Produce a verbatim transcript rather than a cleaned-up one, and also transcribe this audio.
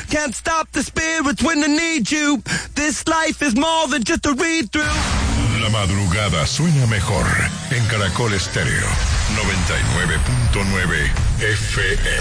Can't stop the spirits when they need you. This life is more than just a read-through. La madrugada suena mejor en Caracol Estéreo noventa y nueve punto nueve F M.